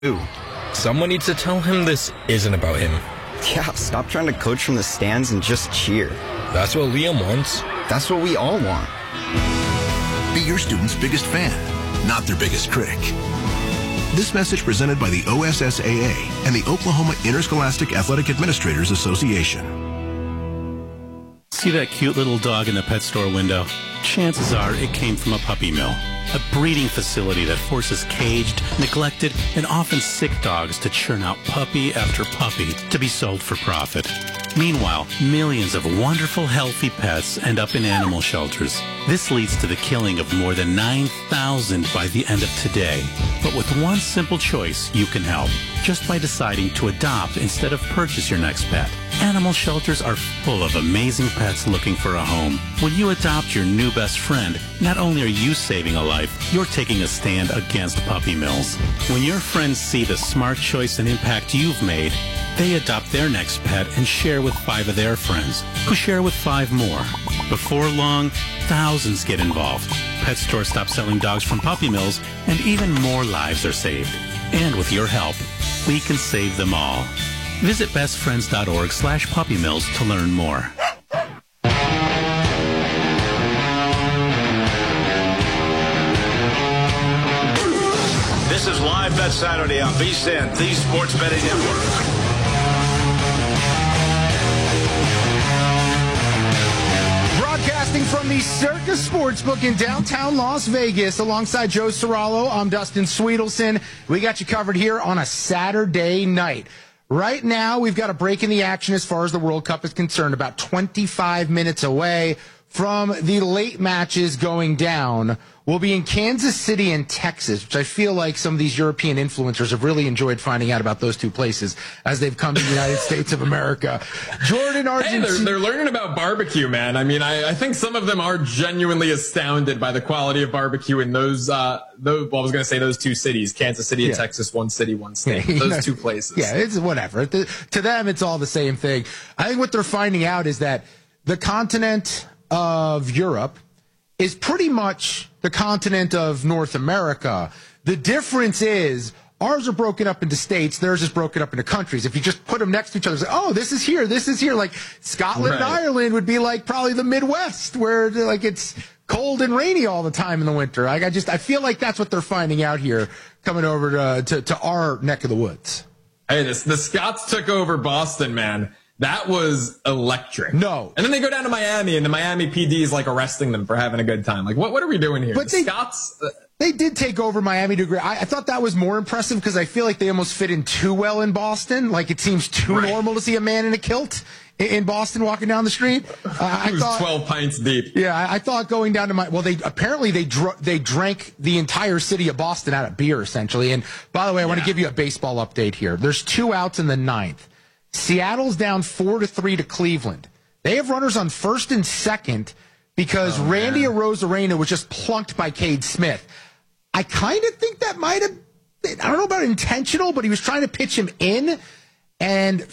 Ooh, someone needs to tell him this isn't about him. Yeah, stop trying to coach from the stands and just cheer. That's what Liam wants. That's what we all want. Be your student's biggest fan, not their biggest critic. This message presented by the OSSAA and the Oklahoma Interscholastic Athletic Administrators Association. See that cute little dog in the pet store window? Chances are it came from a puppy mill, a breeding facility that forces caged, neglected, and often sick dogs to churn out puppy after puppy to be sold for profit. Meanwhile, millions of wonderful, healthy pets end up in animal shelters. This leads to the killing of more than 9,000 by the end of today. But with one simple choice, you can help, just by deciding to adopt instead of purchase your next pet. Animal shelters are full of amazing pets looking for a home. When you adopt your new best friend, not only are you saving a life, you're taking a stand against puppy mills. When your friends see the smart choice and impact you've made, they adopt their next pet and share with 5 of their friends, who share with 5 more. Before long, thousands get involved. Pet stores stop selling dogs from puppy mills, and even more lives are saved. And with your help, we can save them all. Visit bestfriends.org/puppymills to learn more. This is Live Bet Saturday on VSiN, the Sports Betting Network. Broadcasting from the Circus Sportsbook in downtown Las Vegas alongside Joe Serralo, I'm Dustin Sweetelson. We got you covered here on a Saturday night. Right now, we've got a break in the action as far as the World Cup is concerned, about 25 minutes away from the late matches going down. We'll be in Kansas City and Texas, which I feel like some of these European influencers have really enjoyed finding out about those two places as they've come to the United States of America. Jordan, Argentina. Hey, they're learning about barbecue, man. I mean, I think some of them are genuinely astounded by the quality of barbecue in those, I was going to say those two cities, Kansas City and Texas, one city, one state. Those two places. Yeah, it's whatever. To them, it's all the same thing. I think what they're finding out is that the continent of Europe is pretty much the continent of North America. The difference is ours are broken up into states, theirs is broken up into countries. If you just put them next to each other, say, oh, this is here, this is here. Like Scotland and Ireland would be like probably the Midwest, where like it's cold and rainy all the time in the winter. I feel like that's what they're finding out here coming over to our neck of the woods. Hey, the Scots took over Boston, man. That was electric. No. And then they go down to Miami, and the Miami PD is like arresting them for having a good time. Like, what are we doing here? But Scots. They did take over Miami to agree. I thought that was more impressive because I feel like they almost fit in too well in Boston. Like, it seems too normal to see a man in a kilt in Boston walking down the street. I thought 12 pints deep. Yeah, I thought going down to they drank the entire city of Boston out of beer, essentially. And by the way, I want to give you a baseball update here. There's 2 outs in the 9th. Seattle's down 4-3 to Cleveland. They have runners on first and second because Randy Arozarena was just plunked by Cade Smith. I kind of think that might have been, I don't know about intentional, but he was trying to pitch him in. And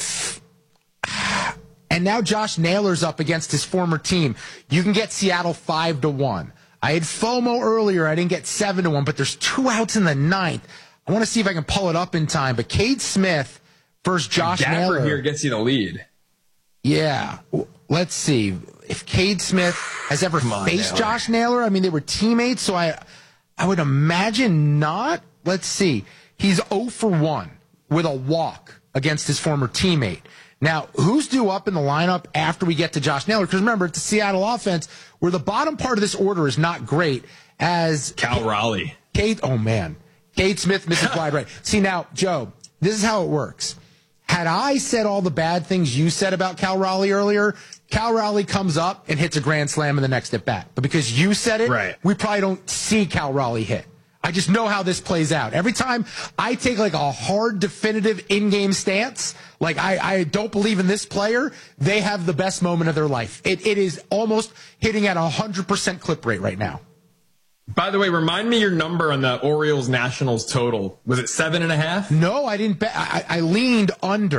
now Josh Naylor's up against his former team. You can get Seattle 5-1. I had FOMO earlier. I didn't get 7-1, but there's 2 outs in the 9th. I want to see if I can pull it up in time. But Cade Smith versus Josh Naylor here gets you the lead. Yeah. Let's see. If Cade Smith has ever faced Josh Naylor, I mean, they were teammates, so I would imagine not. Let's see. He's 0-for-1 with a walk against his former teammate. Now, who's due up in the lineup after we get to Josh Naylor? Because remember, it's the Seattle offense where the bottom part of this order is not great as Cal Raleigh. Cade Smith misses wide right. See, now, Joe, this is how it works. Had I said all the bad things you said about Cal Raleigh earlier, Cal Raleigh comes up and hits a grand slam in the next at bat. But because you said it, we probably don't see Cal Raleigh hit. I just know how this plays out. Every time I take like a hard, definitive in-game stance, like I don't believe in this player, they have the best moment of their life. It is almost hitting at 100% clip rate right now. By the way, remind me your number on the Orioles Nationals total. Was it 7.5? No, I didn't bet. I leaned under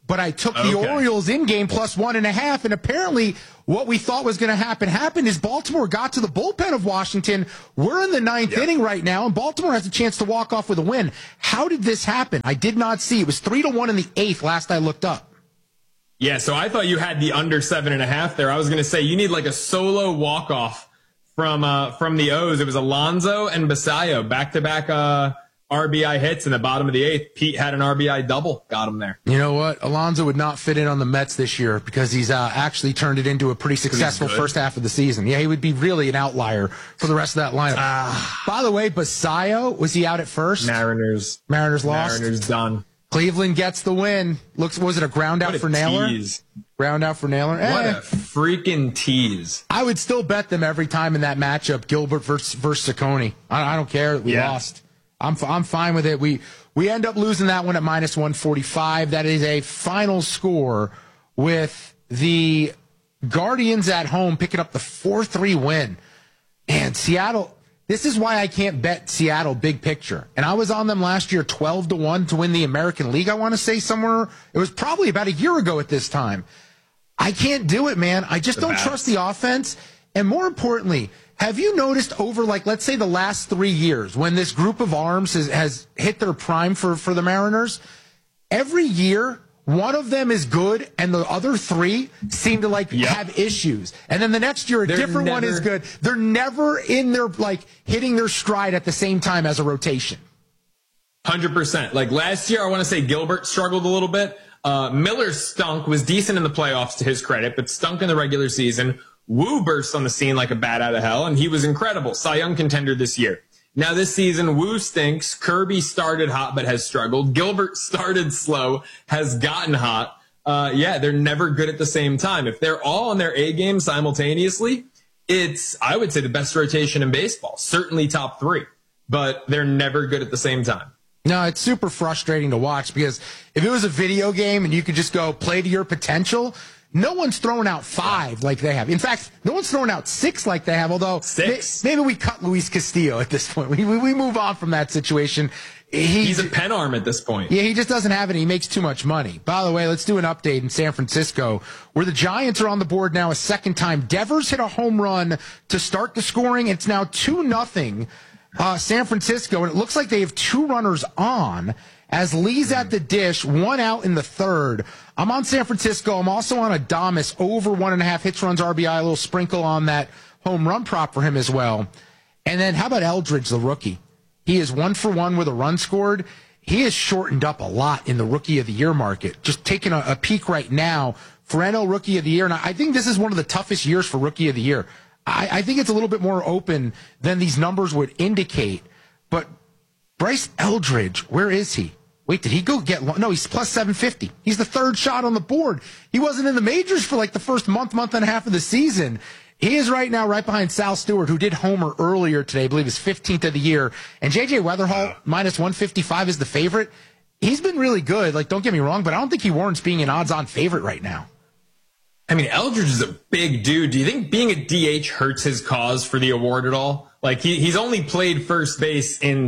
but I took the Orioles in game plus 1.5, and apparently what we thought was going to happened is Baltimore got to the bullpen of Washington. We're in the ninth inning right now, and Baltimore has a chance to walk off with a win. How did this happen? I did not see. It was 3-1 in the eighth last I looked up. Yeah, so I thought you had the under 7.5 there. I was going to say you need like a solo walk-off from the O's. It was Alonso and Basayo, back-to-back RBI hits in the bottom of the eighth. Pete had an RBI double, got him there. You know what? Alonso would not fit in on the Mets this year because he's actually turned it into a pretty successful first half of the season. Yeah, he would be really an outlier for the rest of that lineup. By the way, Basayo, was he out at first? Mariners lost. Mariners done. Cleveland gets the win. Was it a ground out for Naylor? Tease. Ground out for Naylor. What a freaking tease. I would still bet them every time in that matchup, Gilbert versus Ciccone. I don't care that we lost. I'm fine with it. We end up losing that one at minus 145. That is a final score with the Guardians at home picking up the 4-3 win. And Seattle, this is why I can't bet Seattle big picture. And I was on them last year 12-1 to win the American League, I want to say somewhere. It was probably about a year ago at this time. I can't do it, man. I just don't trust the offense. And more importantly, have you noticed over, like, let's say the last 3 years when this group of arms has hit their prime for the Mariners, every year one of them is good and the other three seem to have issues. And then the next year a different one is good. They're never in their, hitting their stride at the same time as a rotation. 100%. Like last year, I want to say Gilbert struggled a little bit. Miller stunk, was decent in the playoffs to his credit, but stunk in the regular season. Wu burst on the scene like a bat out of hell, and he was incredible. Cy Young contender this year. Now this season, Wu stinks. Kirby started hot but has struggled. Gilbert started slow, has gotten hot. They're never good at the same time. If they're all on their A game simultaneously, it's, I would say, the best rotation in baseball. Certainly top 3, but they're never good at the same time. No, it's super frustrating to watch because if it was a video game and you could just go play to your potential, no one's throwing out 5 like they have. In fact, no one's throwing out 6 like they have, although 6. Maybe we cut Luis Castillo at this point. We move on from that situation. He's a pen arm at this point. Yeah, he just doesn't have it. He makes too much money. By the way, let's do an update in San Francisco where the Giants are on the board now a second time. Devers hit a home run to start the scoring. It's now 2-0 San Francisco, and it looks like they have 2 runners on as Lee's at the dish, 1 out in the third. I'm on San Francisco. I'm also on Adames over 1.5 hits, runs, RBI, a little sprinkle on that home run prop for him as well. And then how about Eldridge, the rookie? He is 1 for 1 with a run scored. He has shortened up a lot in the Rookie of the Year market. Just taking a peek right now for NL Rookie of the Year. And I think this is one of the toughest years for Rookie of the Year. I think it's a little bit more open than these numbers would indicate. But Bryce Eldridge, where is he? Wait, did he go get one? No, he's plus 750. He's the third shot on the board. He wasn't in the majors for the first month and a half of the season. He is right now right behind Sal Stewart, who did homer earlier today. I believe his 15th of the year. And J.J. Weatherall, minus 155 is the favorite. He's been really good. Don't get me wrong, but I don't think he warrants being an odds-on favorite right now. I mean, Eldridge is a big dude. Do you think being a DH hurts his cause for the award at all? He's only played first base in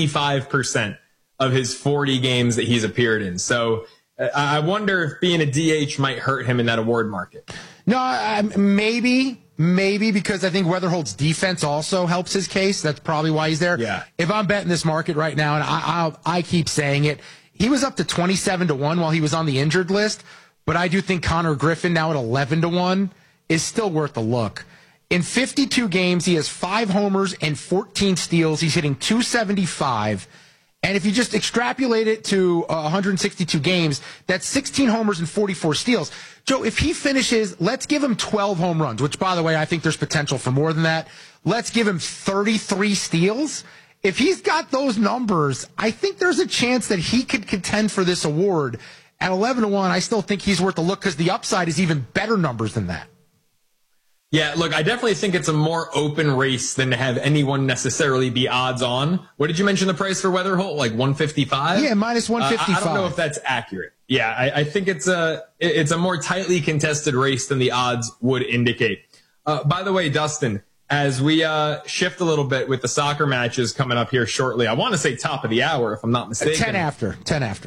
25% of his 40 games that he's appeared in. So I wonder if being a DH might hurt him in that award market. No, maybe because I think Weatherhold's defense also helps his case. That's probably why he's there. Yeah. If I'm betting this market right now, and I keep saying it, he was up to 27-1 while he was on the injured list. But I do think Connor Griffin now at 11-1 is still worth a look. In 52 games, he has 5 homers and 14 steals. He's hitting .275. And if you just extrapolate it to 162 games, that's 16 homers and 44 steals. Joe, if he finishes, let's give him 12 home runs, which, by the way, I think there's potential for more than that. Let's give him 33 steals. If he's got those numbers, I think there's a chance that he could contend for this award. At 11-1, I still think he's worth a look because the upside is even better numbers than that. Yeah, look, I definitely think it's a more open race than to have anyone necessarily be odds on. What did you mention the price for Weatherholt? 155? Yeah, minus 155. I don't know if that's accurate. Yeah, I think it's a more tightly contested race than the odds would indicate. By the way, Dustin, as we shift a little bit with the soccer matches coming up here shortly, I want to say top of the hour, if I'm not mistaken. 10 after.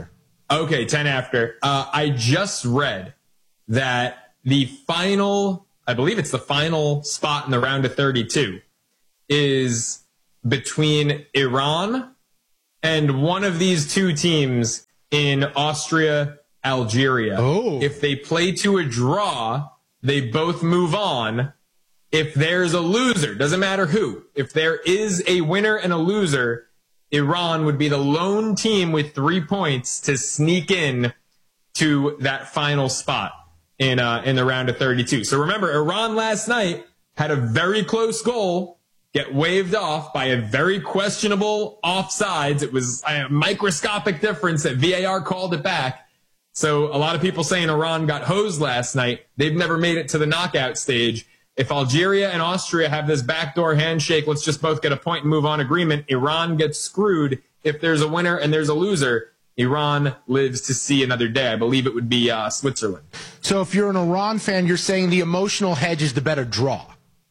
Okay, 10 after. I just read that the final, I believe it's the final spot in the round of 32, is between Iran and one of these two teams in Austria, Algeria. Oh. If they play to a draw, they both move on. If there's a loser, doesn't matter who, if there is a winner and a loser, Iran would be the lone team with 3 points to sneak in to that final spot in the round of 32. So remember, Iran last night had a very close goal get waved off by a very questionable offsides. It was a microscopic difference that VAR called it back. So a lot of people saying Iran got hosed last night. They've never made it to the knockout stage. If Algeria and Austria have this backdoor handshake, let's just both get a point and move on agreement, Iran gets screwed. If there's a winner and there's a loser, Iran lives to see another day. I believe it would be Switzerland. So if you're an Iran fan, you're saying the emotional hedge is the better draw.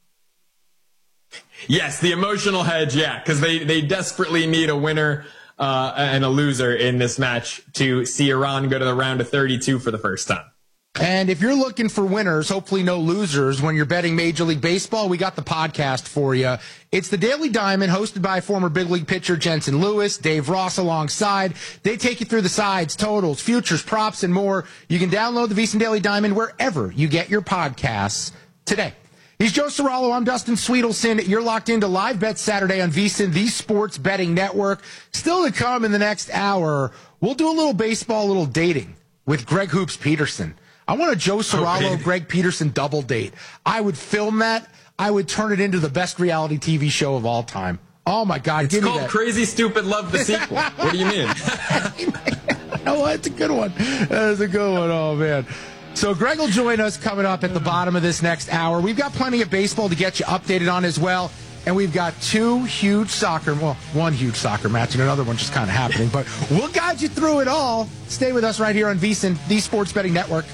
Yes, the emotional hedge, yeah, because they desperately need a winner and a loser in this match to see Iran go to the round of 32 for the first time. And if you're looking for winners, hopefully no losers, when you're betting Major League Baseball, we got the podcast for you. It's the Daily Diamond, hosted by former big league pitcher Jensen Lewis, Dave Ross alongside. They take you through the sides, totals, futures, props, and more. You can download the VSiN Daily Diamond wherever you get your podcasts today. He's Joe Serralo. I'm Dustin Sweetelson. You're locked into Live Bet Saturday on VSiN, the sports betting network. Still to come in the next hour, we'll do a little baseball, a little dating with Greg Hoops Peterson. I want a Joe Serralo, Greg Peterson double date. I would film that. I would turn it into the best reality TV show of all time. Oh, my God. It's called Crazy Stupid Love, the sequel. What do you mean? Oh, that's a good one. That is a good one. Oh, man. So Greg will join us coming up at the bottom of this next hour. We've got plenty of baseball to get you updated on as well. And we've got one huge soccer match and another one just kind of happening. But we'll guide you through it all. Stay with us right here on VSiN, the Sports Betting Network.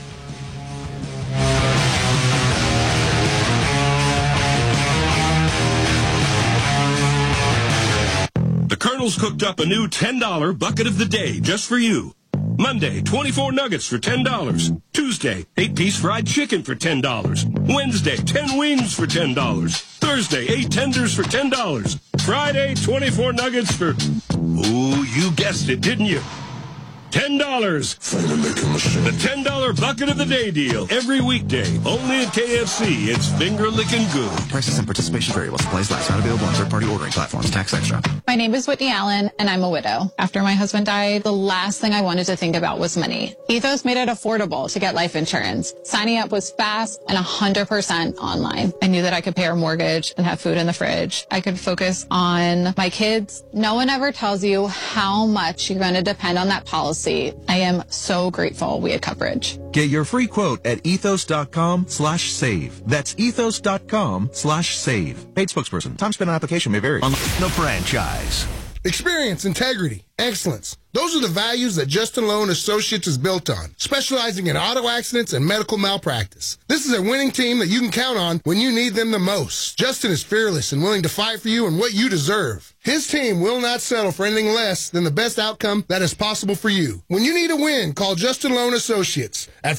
The Colonel's cooked up a new $10 bucket of the day just for you. Monday, 24 nuggets for $10. Tuesday, 8-piece fried chicken for $10. Wednesday, 10 wings for $10. Thursday, 8 tenders for $10. Friday, 24 nuggets for... Ooh, you guessed it, didn't you? $10. The $10 bucket of the day deal. Every weekday. Only at KFC. It's finger-licking good. Prices and participation vary while supplies last. Not available on third-party ordering platforms. Tax extra. My name is Whitney Allen, and I'm a widow. After my husband died, the last thing I wanted to think about was money. Ethos made it affordable to get life insurance. Signing up was fast and 100% online. I knew that I could pay our mortgage and have food in the fridge. I could focus on my kids. No one ever tells you how much you're going to depend on that policy. I am so grateful we had coverage. Get your free quote at ethos.com/save. That's ethos.com/save. Paid spokesperson. Time spent on application may vary. The franchise. Experience, integrity, excellence. Those are the values that Justin Lowe & Associates is built on, specializing in auto accidents and medical malpractice. This is a winning team that you can count on when you need them the most. Justin is fearless and willing to fight for you and what you deserve. His team will not settle for anything less than the best outcome that is possible for you. When you need a win, call Justin Lowe & Associates at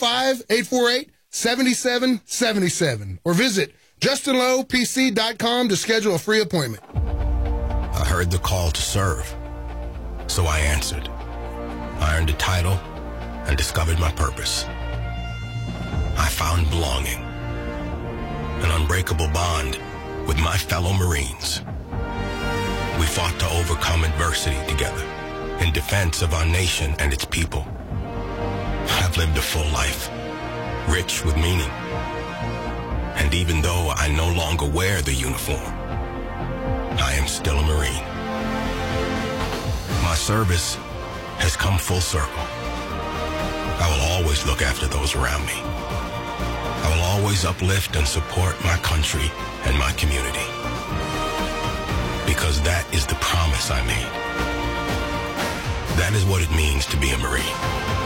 405-848-7777 or visit JustinLowePC.com to schedule a free appointment. I heard the call to serve, so I answered. I earned a title and discovered my purpose. I found belonging, an unbreakable bond with my fellow Marines. We fought to overcome adversity together in defense of our nation and its people. I've lived a full life, rich with meaning. And even though I no longer wear the uniform, I am still a Marine. My service has come full circle. I will always look after those around me. I will always uplift and support my country and my community. Because that is the promise I made. That is what it means to be a Marine.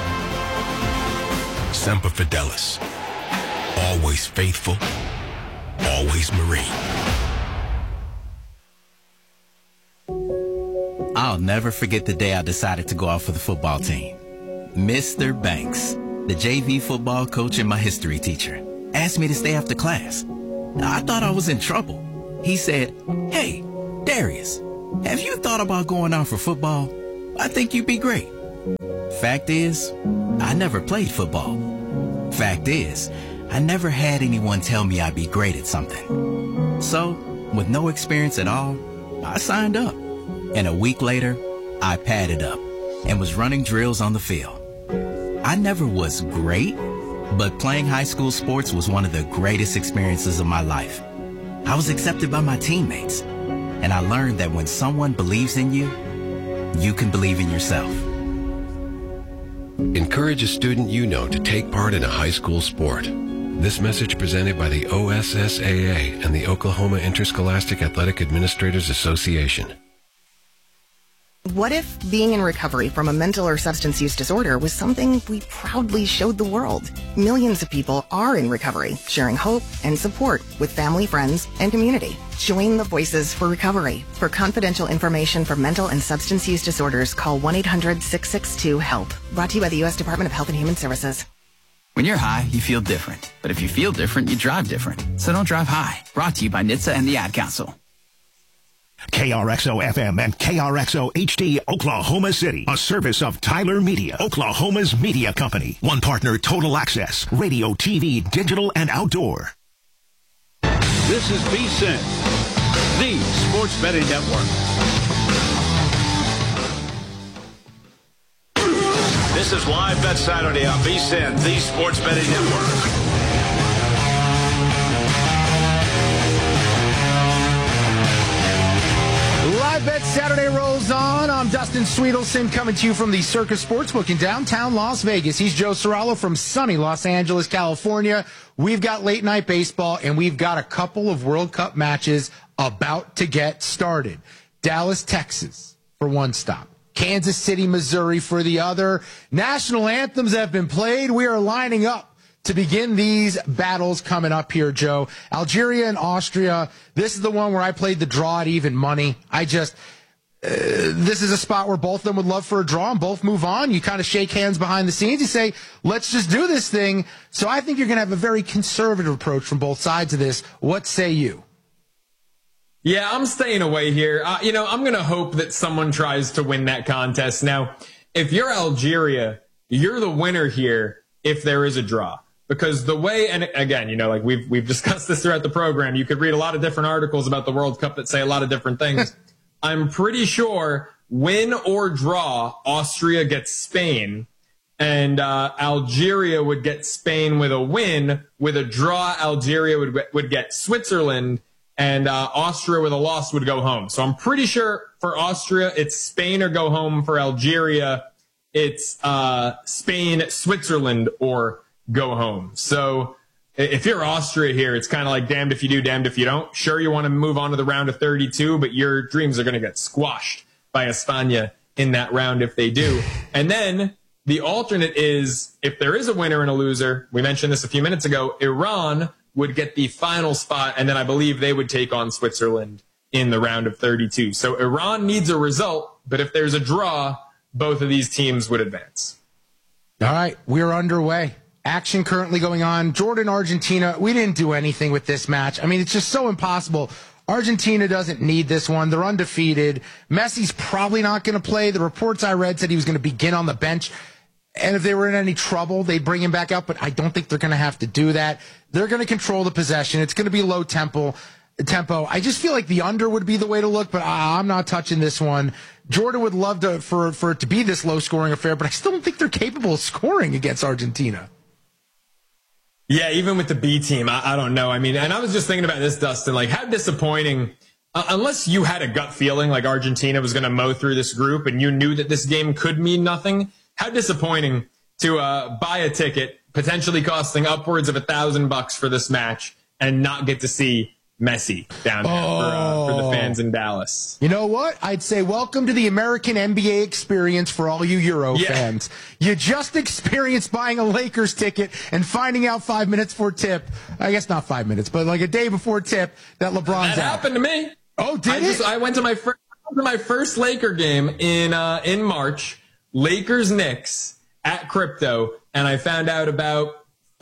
Semper Fidelis. Always faithful. Always Marine. I'll never forget the day I decided to go out for the football team. Mr. Banks, the JV football coach and my history teacher, asked me to stay after class. I thought I was in trouble. He said, "Hey, Darius, have you thought about going out for football? I think you'd be great." Fact is, I never played football. Fact is, I never had anyone tell me I'd be great at something. So, with no experience at all, I signed up. And a week later, I padded up and was running drills on the field. I never was great, but playing high school sports was one of the greatest experiences of my life. I was accepted by my teammates, and I learned that when someone believes in you, you can believe in yourself. Encourage a student you know to take part in a high school sport. This message presented by the OSSAA and the Oklahoma Interscholastic Athletic Administrators Association. What if being in recovery from a mental or substance use disorder was something we proudly showed the world? Millions of people are in recovery, sharing hope and support with family, friends, and community. Join the Voices for Recovery. For confidential information for mental and substance use disorders, call 1-800-662-HELP. Brought to you by the U.S. Department of Health and Human Services. When you're high, you feel different. But if you feel different, you drive different. So don't drive high. Brought to you by NHTSA and the Ad Council. KRXO FM and KRXO HD Oklahoma City, a service of Tyler Media, Oklahoma's media company. One partner, Total Access, radio, TV, digital, and outdoor. This is VSiN, the Sports Betting Network. This is Live Bet Saturday on VSiN, the Sports Betting Network. Live Bet Saturday rolls on. I'm Dustin Sweetelson coming to you from the Circus Sportsbook in downtown Las Vegas. He's Joe Sorallo from sunny Los Angeles, California. We've got late night baseball, and we've got a couple of World Cup matches about to get started. Dallas, Texas for one stop. Kansas City, Missouri for the other. National anthems have been played. We are lining up to begin these battles coming up here, Joe. Algeria and Austria. This is the one where I played the draw at even money. This is a spot where both of them would love for a draw and both move on. You kind of shake hands behind the scenes. You say, let's just do this thing. So I think you're going to have a very conservative approach from both sides of this. What say you? Yeah, I'm staying away here. I'm going to hope that someone tries to win that contest. Now, if you're Algeria, you're the winner here if there is a draw. Because the way, and again, like we've discussed this throughout the program, you could read a lot of different articles about the World Cup that say a lot of different things. I'm pretty sure win or draw, Austria gets Spain, and Algeria would get Spain with a win. With a draw, Algeria would get Switzerland, and Austria with a loss would go home. So I'm pretty sure for Austria, it's Spain or go home. For Algeria, it's Spain, Switzerland, or go home. So if you're Austria here, it's kind of like damned if you do, damned if you don't. Sure, you want to move on to the round of 32, but your dreams are going to get squashed by España in that round if they do. And then the alternate is, if there is a winner and a loser, we mentioned this a few minutes ago, Iran would get the final spot, and then I believe they would take on Switzerland in the round of 32. So Iran needs a result, but if there's a draw, both of these teams would advance. All right, we're underway. Action currently going on. Jordan, Argentina. We didn't do anything with this match. I mean, it's just so impossible. Argentina doesn't need this one. They're undefeated. Messi's probably not going to play. The reports I read said he was going to begin on the bench. And if they were in any trouble, they'd bring him back up. But I don't think they're going to have to do that. They're going to control the possession. It's going to be low tempo. I just feel like the under would be the way to look, but I'm not touching this one. Jordan would love for it to be this low-scoring affair, but I still don't think they're capable of scoring against Argentina. Yeah, even with the B team, I don't know. I mean, and I was just thinking about this, Dustin, like how disappointing, unless you had a gut feeling like Argentina was going to mow through this group and you knew that this game could mean nothing, how disappointing to buy a ticket, potentially costing upwards of $1,000 for this match and not get to see Messi down there for the fans in Dallas. You know what? I'd say welcome to the American NBA experience for all you Euro fans. You just experienced buying a Lakers ticket and finding out 5 minutes before tip. I guess not 5 minutes, but like a day before tip that LeBron's That happened to me. Oh, did it? I went to my first Laker game in March. Lakers Knicks at Crypto, and I found out about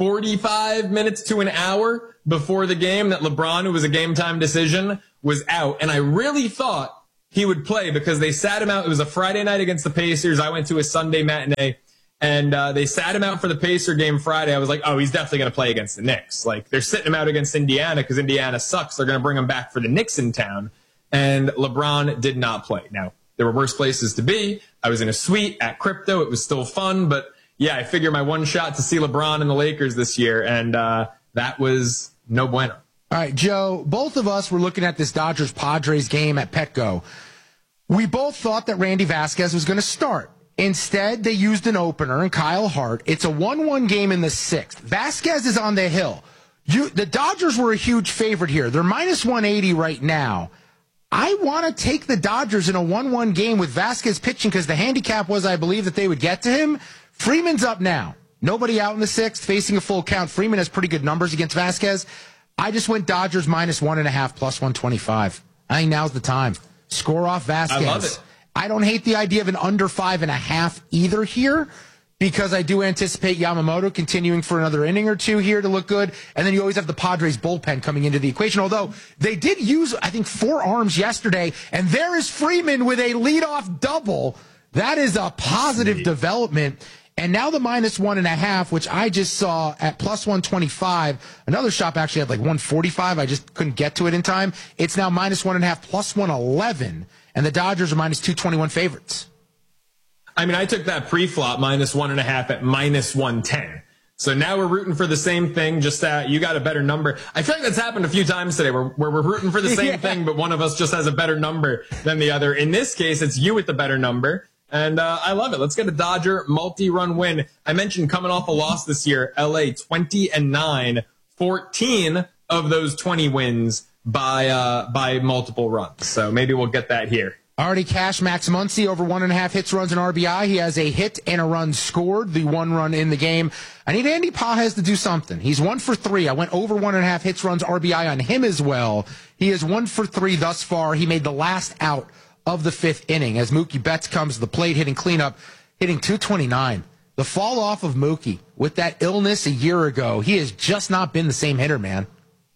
45 minutes to an hour before the game that LeBron, who was a game time decision, was out. And I really thought he would play because they sat him out. It was a Friday night against the Pacers. I went to a Sunday matinee, and they sat him out for the Pacer game Friday. I was like, oh, he's definitely going to play against the Knicks. Like, they're sitting him out against Indiana because Indiana sucks. They're going to bring him back for the Knicks in town. And LeBron did not play. Now, there were worse places to be. I was in a suite at Crypto. It was still fun, but yeah, I figure my one shot to see LeBron and the Lakers this year, and that was no bueno. All right, Joe, both of us were looking at this Dodgers-Padres game at Petco. We both thought that Randy Vasquez was going to start. Instead, they used an opener and Kyle Hart. It's a 1-1 game in the 6th. Vasquez is on the hill. The Dodgers were a huge favorite here. They're minus 180 right now. I want to take the Dodgers in a 1-1 game with Vasquez pitching because the handicap was, I believe, that they would get to him. Freeman's up now. Nobody out in the 6th, facing a full count. Freeman has pretty good numbers against Vasquez. I just went Dodgers minus 1.5 plus 125. I think now's the time. Score off Vasquez. I love it. I don't hate the idea of an under 5.5 either here because I do anticipate Yamamoto continuing for another inning or two here to look good. And then you always have the Padres bullpen coming into the equation, although they did use, I think, 4 arms yesterday. And there is Freeman with a leadoff double. That is a positive development. And now the minus 1.5, which I just saw at plus 125. Another shop actually had like 145. I just couldn't get to it in time. It's now minus 1.5 plus 111. And the Dodgers are minus 221 favorites. I mean, I took that pre-flop minus 1.5 at minus 110. So now we're rooting for the same thing, just that you got a better number. I feel like that's happened a few times today where we're rooting for the same thing, but one of us just has a better number than the other. In this case, it's you with the better number. And I love it. Let's get a Dodger multi-run win. I mentioned coming off a loss this year, LA 20-9, 14 of those 20 wins by multiple runs. So maybe we'll get that here. Already cashed Max Muncy over 1.5 hits, runs, and RBI. He has a hit and a run scored, the 1 run in the game. I need Andy Pages to do something. He's 1 for 3. I went over 1.5 hits, runs, RBI on him as well. He is 1 for 3 thus far. He made the last out of the 5th inning as Mookie Betts comes to the plate, hitting cleanup, hitting 229. The fall off of Mookie with that illness a year ago, he has just not been the same hitter, man.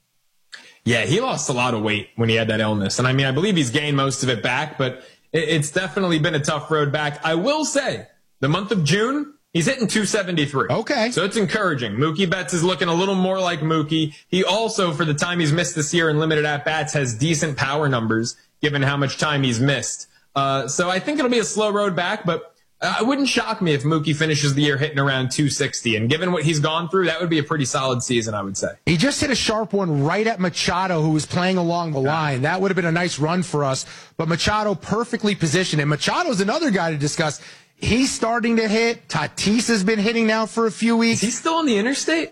Yeah, he lost a lot of weight when he had that illness. And I mean, I believe he's gained most of it back, but it's definitely been a tough road back. I will say, the month of June, he's hitting 273. Okay. So it's encouraging. Mookie Betts is looking a little more like Mookie. He also, for the time he's missed this year in limited at-bats, has decent power numbers, given how much time he's missed. So I think it'll be a slow road back, but it wouldn't shock me if Mookie finishes the year hitting around 260. And given what he's gone through, that would be a pretty solid season, I would say. He just hit a sharp one right at Machado, who was playing along the line. That would have been a nice run for us. But Machado perfectly positioned. And Machado's another guy to discuss. He's starting to hit. Tatis has been hitting now for a few weeks. Is he still on the interstate?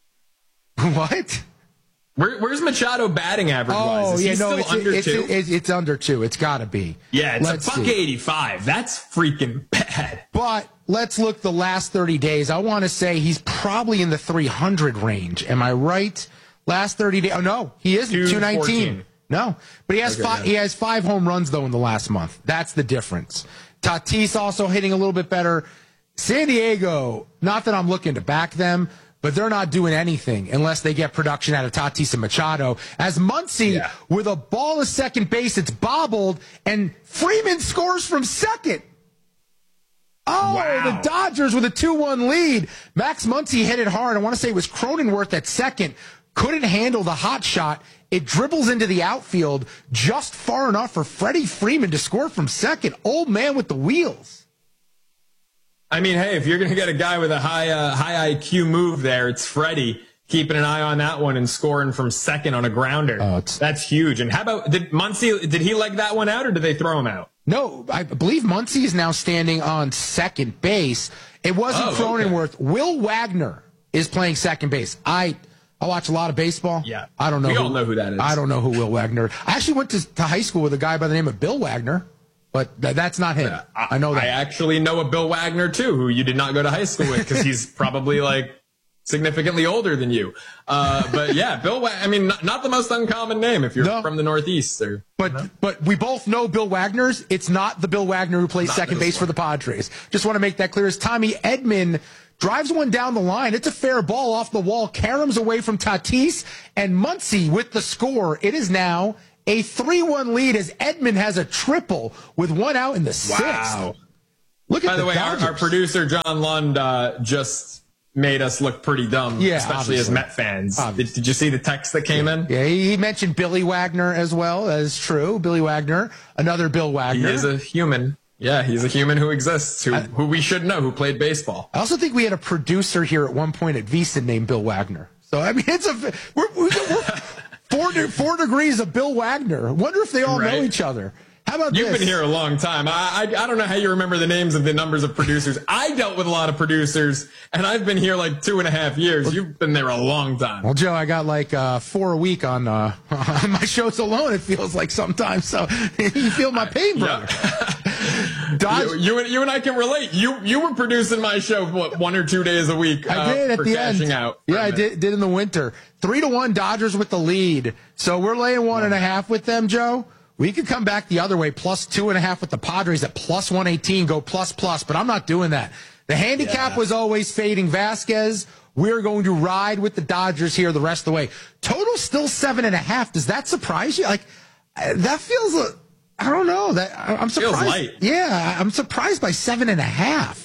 What? Where's Machado batting average-wise? Is he still under 2? It's under 2. It's got to be. Yeah, it's $1.85. That's freaking bad. But let's look the last 30 days. I want to say he's probably in the 300 range. Am I right? Last 30 days. Oh, no. He isn't. 219. No. But he has he has 5 home runs, though, in the last month. That's the difference. Tatis also hitting a little bit better. San Diego, not that I'm looking to back them, but they're not doing anything unless they get production out of Tatis and Machado. As Muncy, with a ball to second base, it's bobbled, and Freeman scores from second. Oh, wow. The Dodgers with a 2-1 lead. Max Muncy hit it hard. I want to say it was Cronenworth at second. Couldn't handle the hot shot. It dribbles into the outfield just far enough for Freddie Freeman to score from second. Old man with the wheels. I mean, hey, if you're going to get a guy with a high IQ move there, it's Freddie keeping an eye on that one and scoring from second on a grounder. That's huge. And how about, did he leg that one out or did they throw him out? No, I believe Muncy is now standing on second base. It wasn't Cronenworth. Okay. Will Wagner is playing second base. I watch a lot of baseball. Yeah. I don't know. We all know who that is. I don't know who Will Wagner. I actually went to high school with a guy by the name of Bill Wagner. But that's not him. I know that. I actually know a Bill Wagner, too, who you did not go to high school with because he's probably like significantly older than you. But yeah, Bill, I mean, not the most uncommon name if you're from the Northeast. But we both know Bill Wagner's. It's not the Bill Wagner who plays second base for the Padres. Just want to make that clear. As Tommy Edman drives one down the line, it's a fair ball off the wall. Karams away from Tatis, and Muncy with the score. It is now a 3-1 lead as Edman has a triple with one out in the sixth. Look at By the way, our producer, John Lund, just made us look pretty dumb, especially as Met fans. Did you see the text that came in? Yeah, he mentioned Billy Wagner as well. That is true. Billy Wagner, another Bill Wagner. He is a human. Yeah, he's a human who exists, who we should know, who played baseball. I also think we had a producer here at one point at VEASAN named Bill Wagner. So, I mean, we're 4 degrees of Bill Wagner. Wonder if they all know each other. How about You've been here a long time. I don't know how you remember the names of the numbers of producers. I dealt with a lot of producers, and I've been here like 2.5 years. You've been there a long time. Well, Joe, I got like 4 a week on my shows alone, it feels like sometimes. So you feel my pain, brother. You and I can relate. You were producing my show, 1 or 2 days a week. I did at the end. Out I did in the winter. 3-1 Dodgers with the lead. So we're laying 1.5 with them, Joe. We could come back the other way, plus 2.5 with the Padres at plus 118, go plus, but I'm not doing that. The handicap was always fading Vasquez. We're going to ride with the Dodgers here the rest of the way. Total still 7.5. Does that surprise you? Like, that feels, I don't know. I'm surprised. Feels light. Yeah, I'm surprised by 7.5.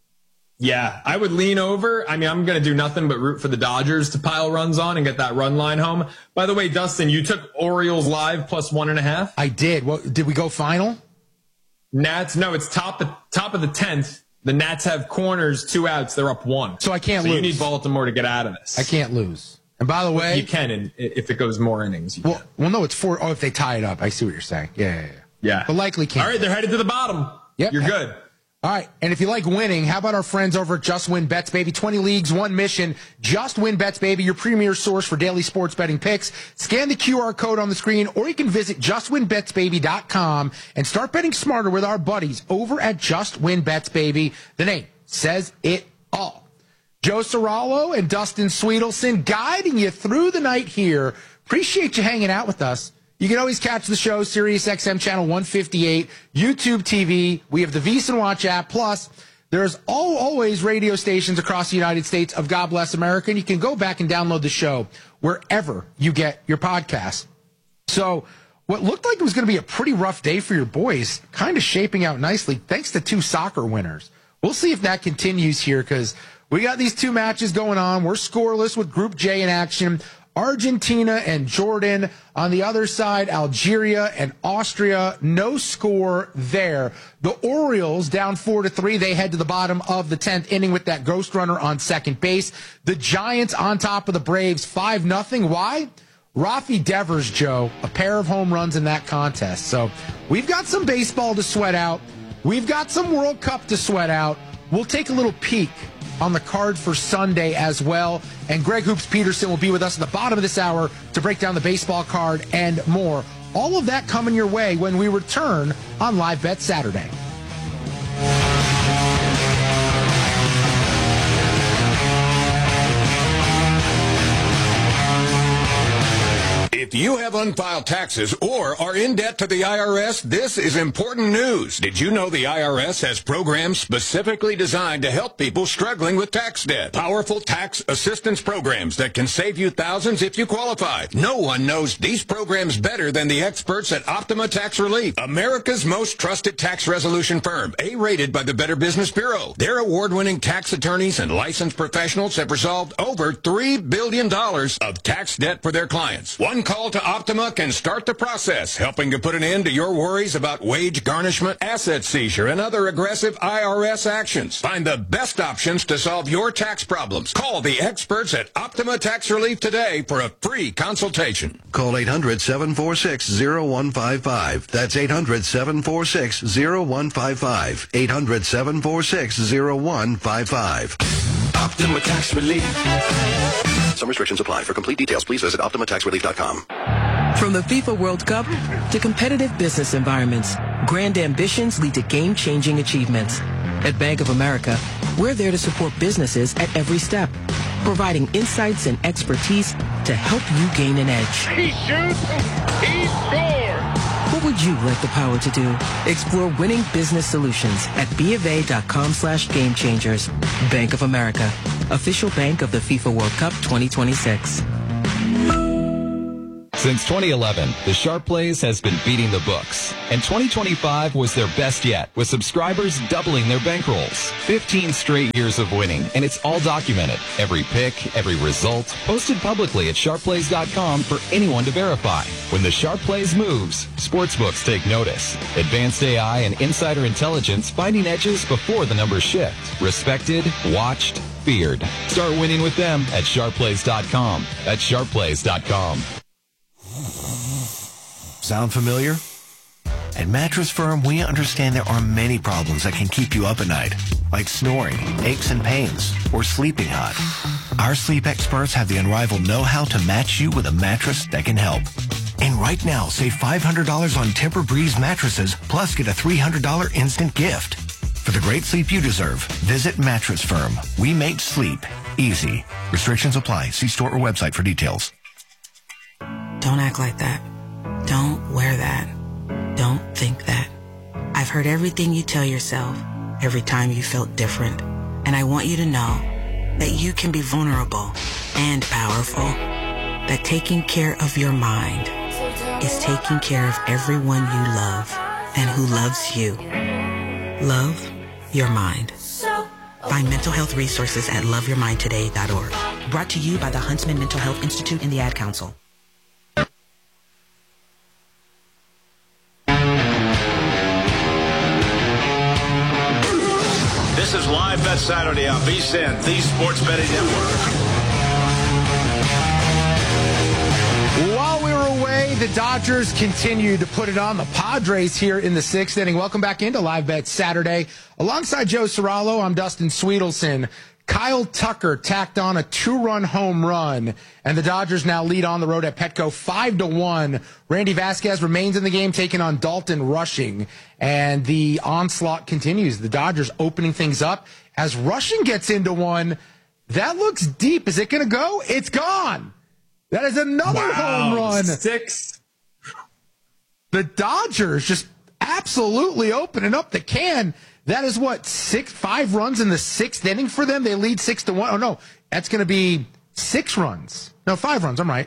Yeah, I would lean over. I mean, I'm going to do nothing but root for the Dodgers to pile runs on and get that run line home. By the way, Dustin, you took Orioles live plus 1.5. I did. Did we go final? Nats? No, it's top of the 10th. The Nats have corners, 2 outs. They're up 1. So I can't lose. You need Baltimore to get out of this. I can't lose. And by the way, you can if it goes more innings. Well, no, it's 4. Oh, if they tie it up, I see what you're saying. Yeah. But likely can't. All right, they're headed to the bottom. Yep. You're good. All right, and if you like winning, how about our friends over at Just Win Bets, baby? 20 leagues, 1 mission. Just Win Bets, baby, your premier source for daily sports betting picks. Scan the QR code on the screen, or you can visit justwinbetsbaby.com and start betting smarter with our buddies over at Just Win Bets, baby. The name says it all. Joe Serralo and Dustin Sweetelson guiding you through the night here. Appreciate you hanging out with us. You can always catch the show, Sirius XM channel 158, YouTube TV. We have the VEASAN Watch app. Plus, there's always radio stations across the United States of God Bless America, and you can go back and download the show wherever you get your podcasts. So what looked like it was going to be a pretty rough day for your boys, kind of shaping out nicely, thanks to 2 soccer winners. We'll see if that continues here, because we got these 2 matches going on. We're scoreless with Group J in action. Argentina and Jordan. On the other side, Algeria and Austria. No score there. The Orioles down 4-3. They head to the bottom of the 10th inning with that ghost runner on second base. The Giants on top of the Braves 5-0. Why? Rafi Devers, Joe, a pair of home runs in that contest. So we've got some baseball to sweat out. We've got some World Cup to sweat out. We'll take a little peek on the card for Sunday as well. And Greg Hoops Peterson will be with us at the bottom of this hour to break down the baseball card and more. All of that coming your way when we return on Live Bet Saturday. If you have unfiled taxes or are in debt to the IRS, this is important news. Did you know the IRS has programs specifically designed to help people struggling with tax debt? Powerful tax assistance programs that can save you thousands if you qualify. No one knows these programs better than the experts at Optima Tax Relief, America's most trusted tax resolution firm, A-rated by the Better Business Bureau. Their award-winning tax attorneys and licensed professionals have resolved over $3 billion of tax debt for their clients. One call to Optima can start the process, helping to put an end to your worries about wage garnishment, asset seizure, and other aggressive IRS actions. Find the best options to solve your tax problems. Call the experts at Optima Tax Relief today for a free consultation. Call 800-746-0155. That's 800-746-0155. 800-746-0155. Optima Tax Relief. Some restrictions apply. For complete details, please visit OptimaTaxRelief.com. From the FIFA World Cup to competitive business environments, grand ambitions lead to game-changing achievements. At Bank of America, we're there to support businesses at every step. providing insights and expertise to help you gain an edge. He shoots, he scores! What would you like the power to do? Explore winning business solutions at BofA.com/gamechangers. Bank of America, official bank of the FIFA World Cup 2026. Since 2011, the Sharp Plays has been beating the books, and 2025 was their best yet, with subscribers doubling their bankrolls. 15 straight years of winning, and it's all documented. Every pick, every result, posted publicly at sharpplays.com for anyone to verify. When the Sharp Plays moves, sportsbooks take notice. Advanced AI and insider intelligence finding edges before the numbers shift. Respected, watched, feared. Start winning with them at sharpplays.com. That's sharpplays.com. Sound familiar? At Mattress Firm, we understand there are many problems that can keep you up at night, like snoring, aches and pains, or sleeping hot. Our sleep experts have the unrivaled know-how to match you with a mattress that can help. And right now, save $500 on Tempur-Breeze mattresses, plus get a $300 instant gift. For the great sleep you deserve, visit Mattress Firm. We make sleep easy. Restrictions apply. See store or website for details. Don't act like that. Don't wear that. Don't think that. I've heard everything you tell yourself every time you felt different. And I want you to know that you can be vulnerable and powerful. That taking care of your mind is taking care of everyone you love and who loves you. Love your mind. Find mental health resources at loveyourmindtoday.org. Brought to you by the Huntsman Mental Health Institute and the Ad Council. This is Live Bet Saturday on VSiN, the Sports Betting Network. While we were away, the Dodgers continued to put it on the Padres here in the sixth inning. Welcome back into Live Bet Saturday. Alongside Joe Serralo, I'm Dustin Sweetelson. Kyle Tucker tacked on a 2-run home run, and the Dodgers now lead on the road at Petco 5-1. Randy Vasquez remains in the game, taking on Dalton Rushing, and the onslaught continues. The Dodgers opening things up as Rushing gets into one. That looks deep. Is it going to go? It's gone. That is another home run. 6. The Dodgers just absolutely opening up the can. That is what, 5 runs in the 6th inning for them? They lead 6-1. Oh, no, that's going to be 6 runs. No, 5 runs. I'm right.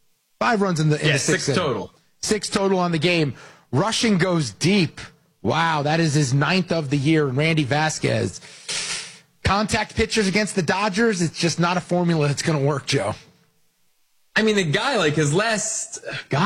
5 runs in the 6th 6 inning. total. 6 total on the game. Rushing goes deep. Wow, that is his 9th of the year. Randy Vasquez. Contact pitchers against the Dodgers, it's just not a formula that's going to work, Joe. I mean, the guy, like his last,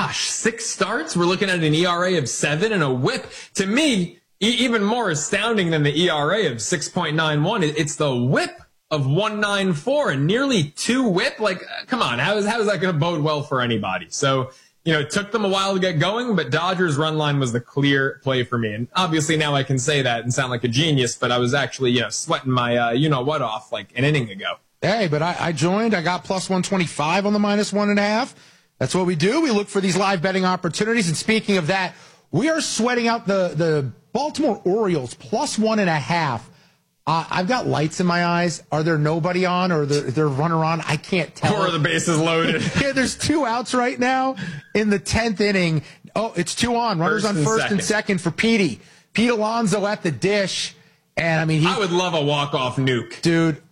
6 starts, we're looking at an ERA of 7 and a whip. To me, even more astounding than the ERA of 6.91, it's the whip of 1.94 and nearly 2 whip. Like, come on, how is that going to bode well for anybody? So, it took them a while to get going, but Dodgers run line was the clear play for me. And obviously now I can say that and sound like a genius, but I was actually, sweating my, off like an inning ago. Hey, but I joined. I got plus 125 on the minus 1.5. That's what we do. We look for these live betting opportunities. And speaking of that, we are sweating out the Baltimore Orioles plus 1.5. I've got lights in my eyes. Are there nobody on or their runner on? I can't tell. Or the bases loaded. Yeah, there's 2 outs right now in the 10th inning. Oh, it's 2 on. Runners on first and second for Petey. Pete Alonso at the dish. And I mean, I would love a walk-off nuke. Dude,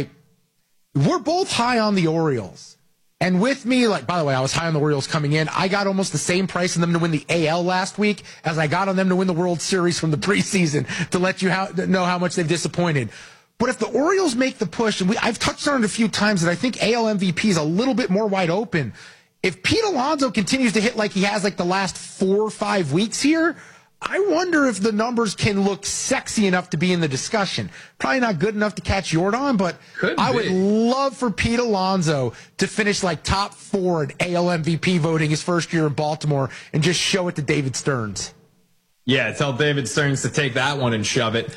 we're both high on the Orioles. And with me, by the way, I was high on the Orioles coming in. I got almost the same price on them to win the AL last week as I got on them to win the World Series from the preseason, to let you know how much they've disappointed. But if the Orioles make the push, and I've touched on it a few times that I think AL MVP is a little bit more wide open. If Pete Alonso continues to hit like he has the last 4 or 5 weeks here, I wonder if the numbers can look sexy enough to be in the discussion. Probably not good enough to catch Jordan, but I would love for Pete Alonso to finish top 4 in AL MVP voting his first year in Baltimore and just show it to David Stearns. Yeah, tell David Stearns to take that one and shove it.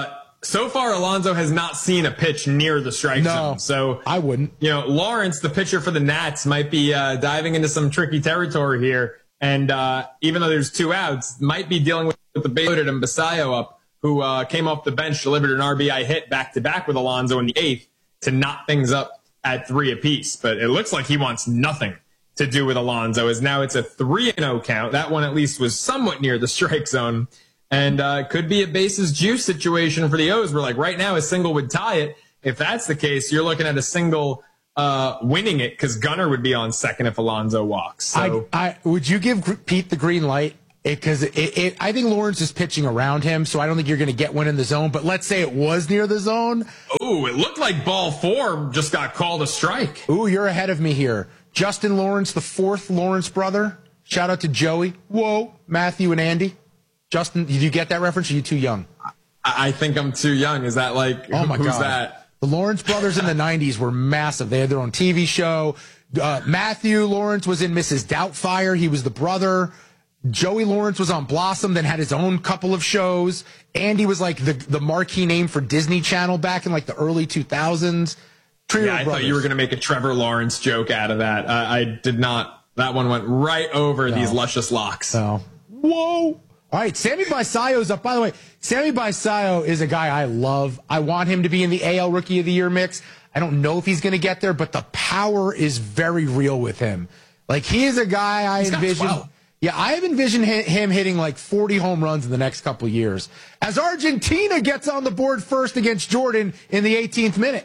So far, Alonso has not seen a pitch near the strike zone. So I wouldn't. Lawrence, the pitcher for the Nats, might be diving into some tricky territory here. And even though there's 2 outs, might be dealing with the base loaded and Basayo up, who came off the bench, delivered an RBI hit back-to-back with Alonso in the 8th to knot things up at 3 apiece. But it looks like he wants nothing to do with Alonso, as now it's a 3-0 count. That one at least was somewhat near the strike zone, and could be a bases juice situation for the O's, where like right now a single would tie it. If that's the case, you're looking at a single winning it, because Gunnar would be on second if Alonso walks. So would you give Pete the green light? Because I think Lawrence is pitching around him, so I don't think you're going to get one in the zone. But let's say it was near the zone. Oh, it looked like ball 4 just got called a strike. Ooh, you're ahead of me here. Justin Lawrence, the 4th Lawrence brother. Shout out to Joey. Whoa, Matthew and Andy. Justin, did you get that reference? Or are you too young? I think I'm too young. Is that like, oh my who's God. that? The Lawrence brothers in the 90s were massive. They had their own TV show. Matthew Lawrence was in Mrs. Doubtfire. He was the brother. Joey Lawrence was on Blossom, then had his own couple of shows. Andy was like the marquee name for Disney Channel back in like the early 2000s. Yeah, I thought you were going to make a Trevor Lawrence joke out of that. I did not. That one went right over these luscious locks. Oh. Whoa. All right, Sammy Basayo's up. By the way, Sammy Basayo is a guy I love. I want him to be in the AL Rookie of the Year mix. I don't know if he's going to get there, but the power is very real with him. Like, he is a guy I envision. Yeah, I have envisioned him hitting like 40 home runs in the next couple of years. As Argentina gets on the board first against Jordan in the 18th minute.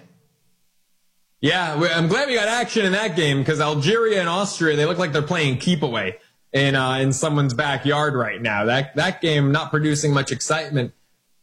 Yeah, I'm glad we got action in that game, because Algeria and Austria, they look like they're playing keep away in someone's backyard right now. That game not producing much excitement.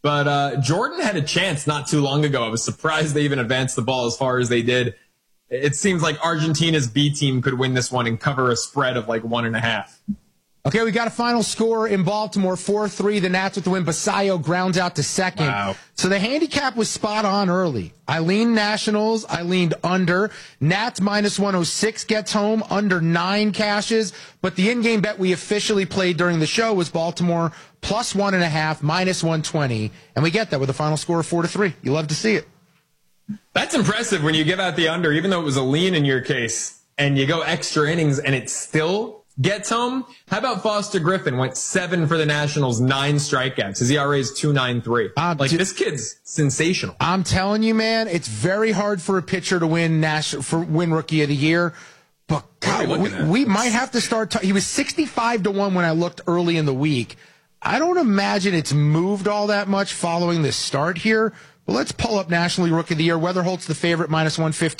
But Jordan had a chance not too long ago. I was surprised they even advanced the ball as far as they did. It seems like Argentina's B team could win this one and cover a spread of like 1.5. Okay, we got a final score in Baltimore, 4-3. The Nats with the win. Basayo grounds out to second. Wow. So the handicap was spot on early. I leaned Nationals. I leaned under. Nats minus 106 gets home. Under 9 cashes. But the in-game bet we officially played during the show was Baltimore plus 1.5, minus 120. And we get that with a final score of 4-3. You love to see it. That's impressive when you give out the under, even though it was a lean in your case, and you go extra innings and it still gets home. How about Foster Griffin? Went 7 for the Nationals, 9 strikeouts. His ERA is 2.93. This kid's sensational. I'm telling you, man, it's very hard for a pitcher to win Rookie of the Year. But God, we might have to start. He was 65-1 when I looked early in the week. I don't imagine it's moved all that much following this start here. But let's pull up National League Rookie of the Year. Weatherholt's the favorite, minus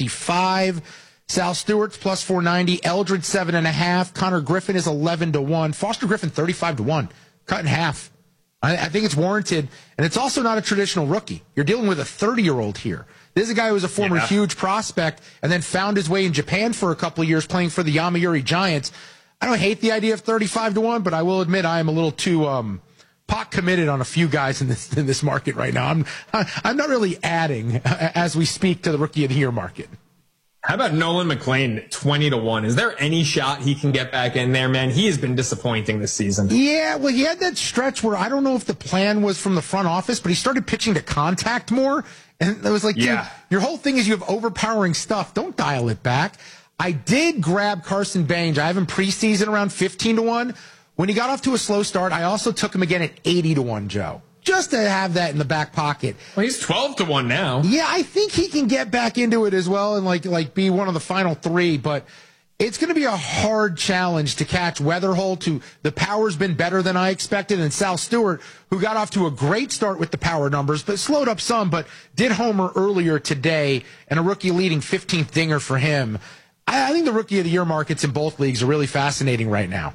155. Sal Stewart's plus 490. Eldred 7.5. Connor Griffin is 11-1. Foster Griffin 35-1. Cut in half. I think it's warranted. And it's also not a traditional rookie. You're dealing with a 30-year-old here. This is a guy who was a former huge prospect and then found his way in Japan for a couple of years playing for the Yomiuri Giants. I don't hate the idea of 35-1, but I will admit I am a little too pot committed on a few guys in this market right now. I'm not really adding as we speak to the Rookie of the Year market. How about Nolan McLean, 20-1? Is there any shot he can get back in there, man? He has been disappointing this season. Yeah, well, he had that stretch where I don't know if the plan was from the front office, but he started pitching to contact more. And it was like, dude, your whole thing is you have overpowering stuff. Don't dial it back. I did grab Carson Bange. I have him preseason around 15-1. When he got off to a slow start, I also took him again at 80-1, Joe. Just to have that in the back pocket. Well, he's 12-1 now. Yeah, I think he can get back into it as well and like be one of the final 3, but it's going to be a hard challenge to catch Weatherholt, who the power's been better than I expected, and Sal Stewart, who got off to a great start with the power numbers, but slowed up some, but did homer earlier today, and a rookie leading 15th dinger for him. I think the Rookie of the Year markets in both leagues are really fascinating right now.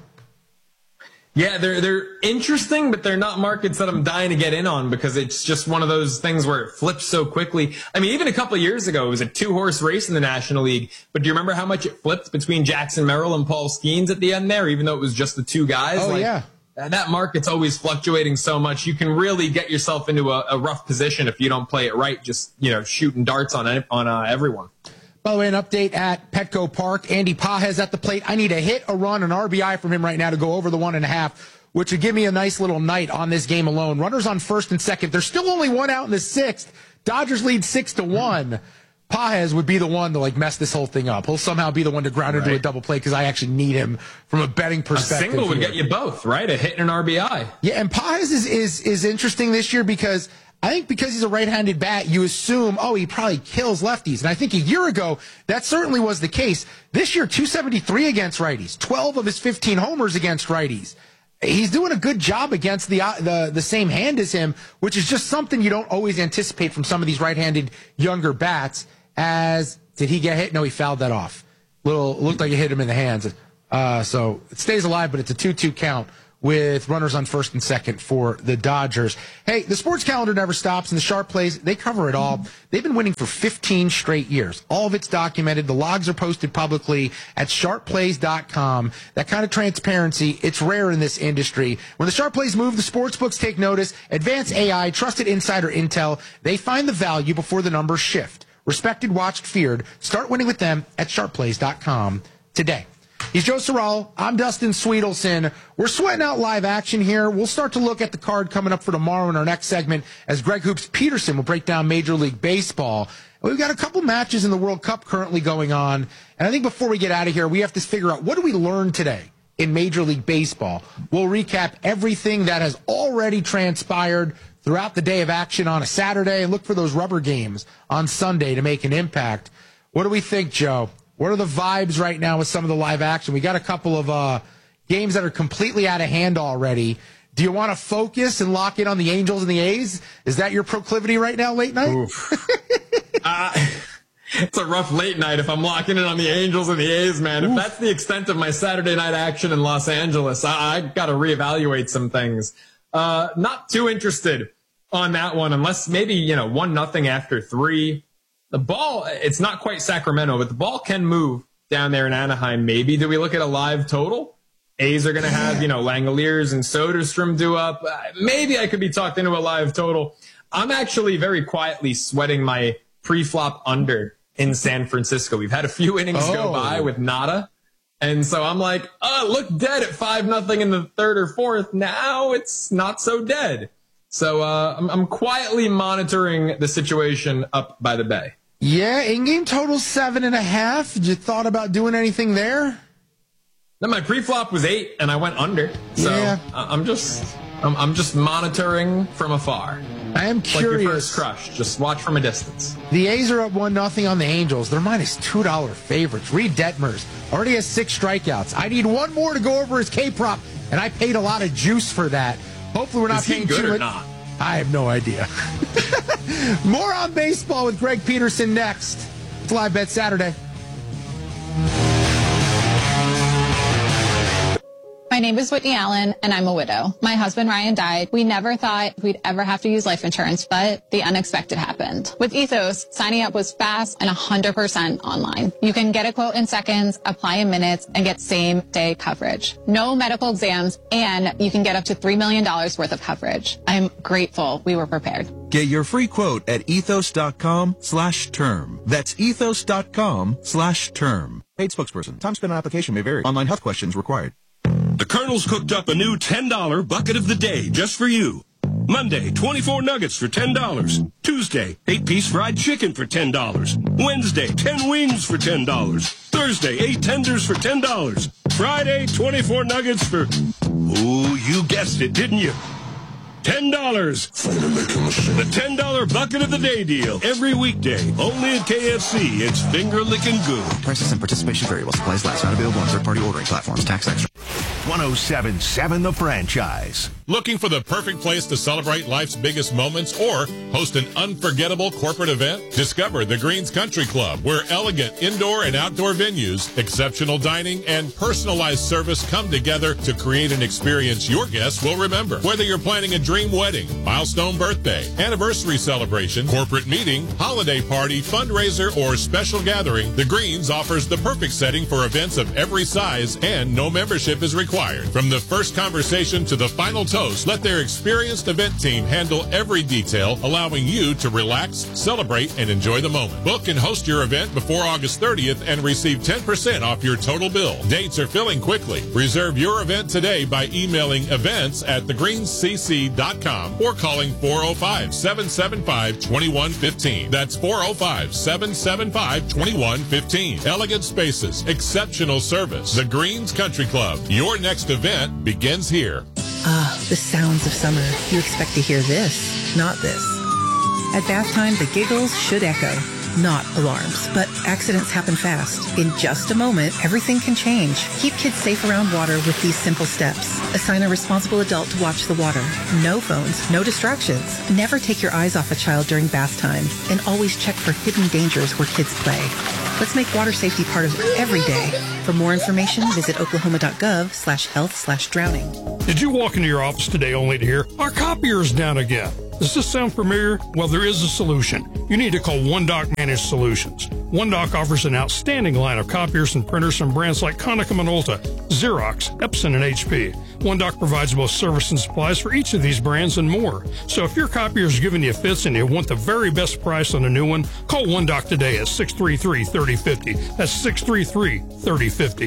Yeah, they're interesting, but they're not markets that I'm dying to get in on, because it's just one of those things where it flips so quickly. I mean, even a couple of years ago, it was a 2-horse race in the National League. But do you remember how much it flipped between Jackson Merrill and Paul Skeens at the end there, even though it was just the 2 guys? Oh, yeah. That market's always fluctuating so much. You can really get yourself into a rough position if you don't play it right, just, shooting darts on everyone. By the way, an update at Petco Park. Andy Pages at the plate. I need a hit, a run, an RBI from him right now to go over the 1.5, which would give me a nice little night on this game alone. Runners on first and second. There's still only 1 out in the 6th. Dodgers lead 6-1. Pages would be the one to mess this whole thing up. He'll somehow be the one to ground into a double play because I actually need him from a betting perspective. A single would get you both, right? A hit and an RBI. Yeah, and Pages is interesting this year because I think because he's a right-handed bat, you assume, he probably kills lefties. And I think a year ago, that certainly was the case. This year, 273 against righties, 12 of his 15 homers against righties. He's doing a good job against the same hand as him, which is just something you don't always anticipate from some of these right-handed younger bats. Did he get hit? No, he fouled that off. Looked like he hit him in the hands. So it stays alive, but it's a 2-2 count with runners on first and second for the Dodgers. Hey, the sports calendar never stops, and the Sharp Plays, they cover it all. They've been winning for 15 straight years. All of it's documented. The logs are posted publicly at sharpplays.com. That kind of transparency, it's rare in this industry. When the Sharp Plays move, the sports books take notice. Advanced AI, trusted insider intel, they find the value before the numbers shift. Respected, watched, feared. Start winning with them at sharpplays.com today. He's Joe Sorrell. I'm Dustin Sweetelson. We're sweating out live action here. We'll start to look at the card coming up for tomorrow in our next segment as Greg Hoops Peterson will break down Major League Baseball. We've got a couple matches in the World Cup currently going on. And I think before we get out of here, we have to figure out, what do we learn today in Major League Baseball? We'll recap everything that has already transpired throughout the day of action on a Saturday and look for those rubber games on Sunday to make an impact. What do we think, Joe? What are the vibes right now with some of the live action? We got a couple of games that are completely out of hand already. Do you want to focus and lock in on the Angels and the A's? Is that your proclivity right now, late night? It's a rough late night if I'm locking in on the Angels and the A's, man. If that's the extent of my Saturday night action in Los Angeles, I got to reevaluate some things. Not too interested on that one, unless maybe, 1-0 after 3. The ball, it's not quite Sacramento, but the ball can move down there in Anaheim. Maybe do we look at a live total? A's are going to have, Langoliers and Soderstrom due up. Maybe I could be talked into a live total. I'm actually very quietly sweating my pre-flop under in San Francisco. We've had a few innings go by with nada. And so I'm like, look dead at 5-0 in the third or fourth. Now it's not so dead. So I'm quietly monitoring the situation up by the bay. Yeah, in-game total 7.5. You thought about doing anything there? No, my pre-flop was 8, and I went under. So yeah. I'm just monitoring from afar. I am curious. Like your first crush. Just watch from a distance. The A's are up 1-0 on the Angels. They're minus $2 favorites. Reed Detmers already has 6 strikeouts. I need one more to go over his K-prop, and I paid a lot of juice for that. Hopefully we're not paying too much. Is he good or not? I have no idea. More on baseball with Greg Peterson next. It's Live Bet Saturday. My name is Whitney Allen, and I'm a widow. My husband, Ryan, died. We never thought we'd ever have to use life insurance, but the unexpected happened. With Ethos, signing up was fast and 100% online. You can get a quote in seconds, apply in minutes, and get same-day coverage. No medical exams, and you can get up to $3 million worth of coverage. I'm grateful we were prepared. Get your free quote at ethos.com/term. That's ethos.com/term. Paid spokesperson. Time spent on application may vary. Online health questions required. The Colonel's cooked up a new $10 bucket of the day just for you. Monday, 24 nuggets for $10. Tuesday, 8-piece fried chicken for $10. Wednesday, 10 wings for $10. Thursday, 8 tenders for $10. Friday, 24 nuggets for... Ooh, you guessed it, didn't you? $10. The $10 bucket of the day deal. Every weekday. Only at KFC. It's finger-licking good. Prices and participation variable. Supplies last. Not available on third-party ordering platforms. Tax extra. 107.7 The Franchise. Looking for the perfect place to celebrate life's biggest moments or host an unforgettable corporate event? Discover the Greens Country Club, where elegant indoor and outdoor venues, exceptional dining, and personalized service come together to create an experience your guests will remember. Whether you're planning a dream wedding, milestone birthday, anniversary celebration, corporate meeting, holiday party, fundraiser, or special gathering, the Greens offers the perfect setting for events of every size, and no membership is required. From the first conversation to the final toast, let their experienced event team handle every detail, allowing you to relax, celebrate, and enjoy the moment. Book and host your event before August 30th and receive 10% off your total bill. Dates are filling quickly. Reserve your event today by emailing events@thegreenscc.com or calling 405-775-2115. That's 405-775-2115. Elegant spaces, exceptional service. The Greens Country Club. Your next event begins here. Ah, the sounds of summer. You expect to hear this, not this. At bath time, the giggles should echo. Not alarms, but accidents happen fast. In just a moment, everything can change. Keep kids safe around water with these simple steps. Assign a responsible adult to watch the water. No phones, no distractions. Never take your eyes off a child during bath time. And always check for hidden dangers where kids play. Let's make water safety part of every day. For more information, visit oklahoma.gov/health/drowning. Did you walk into your office today only to hear, our copier is down again? Does this sound familiar? Well, there is a solution. You need to call OneDoc Managed Solutions. OneDoc offers an outstanding line of copiers and printers from brands like Konica Minolta, Xerox, Epson, and HP. OneDoc provides both service and supplies for each of these brands and more. So if your copier is giving you fits and you want the very best price on a new one, call OneDoc today at 633-3050. That's 633-3050.